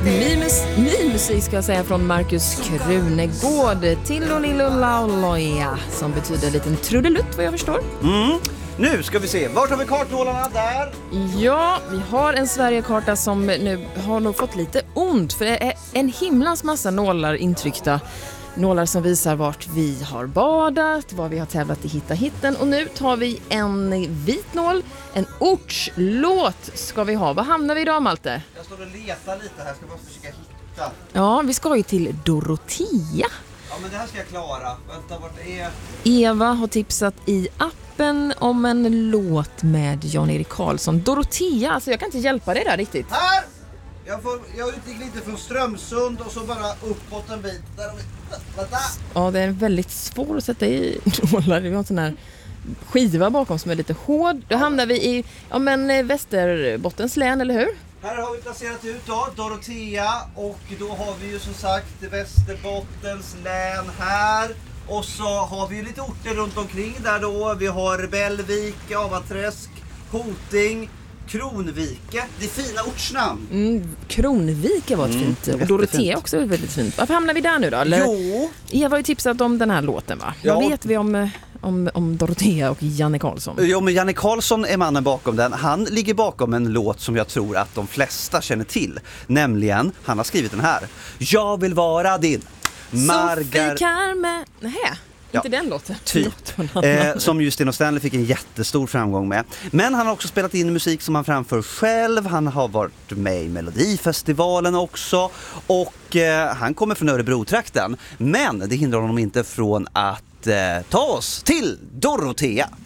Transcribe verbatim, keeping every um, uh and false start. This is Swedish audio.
Ny, mus- ny musik ska jag säga från Markus Krunegård. Tillolilolaloja, som betyder liten trudelutt vad jag förstår. Mm. Nu ska vi se, vart har vi kartnålarna där? Ja, vi har en Sverigekarta som nu har nog fått lite ont. För det är en himlans massa nålar intryckta. Nålar som visar vart vi har badat, var vi har tävlat i Hitta hitten. Och nu tar vi en vit nål, en ortslåt ska vi ha. Vad hamnar vi idag, Malte? Jag står och letar lite här, ska bara försöka hitta. Ja, vi ska ju till Dorotea. Ja, men det här ska jag klara. Vänta, vart är... Eva har tipsat i appen om en låt med Jan-Erik Karlsson. Dorotea, alltså jag kan inte hjälpa dig där riktigt. Här! Jag, får, jag utgick lite från Strömsund och så bara uppåt en bit. Där har vi... Vänta! Ja, det är väldigt svårt att sätta i nålar. Vi har en sån här skiva bakom som är lite hård. Då hamnar vi i ja, men Västerbottens län, eller hur? Här har vi placerat ut då, Dorotea, och då har vi ju som sagt Västerbottens län här. Och så har vi ju lite orter runt omkring där då. Vi har Bellvik, Avaträsk, Hoting, Kronvike. Det är fina ortsnamn. Mm, Kronvike var ett Mm, fint. Och Dorotea också är väldigt fint. Varför hamnar vi där nu då? Eller? Jo. Eva har ju tipsat om den här låten, va? Ja. Vad vet vi om, om, om Dorotea och Janne Karlsson? Jo, men Janne Karlsson är mannen bakom den. Han ligger bakom en låt som jag tror att de flesta känner till. Nämligen, han har skrivit den här. Jag vill vara din Margar... Sofie Carme... Nej, Ja, inte den låten. Typ. Eh, som just Sten och Stanley fick en jättestor framgång med. Men han har också spelat in musik som han framför själv. Han har varit med i Melodifestivalen också. Och eh, han kommer från Örebro-trakten. Men det hindrar honom inte från att eh, ta oss till Dorotea.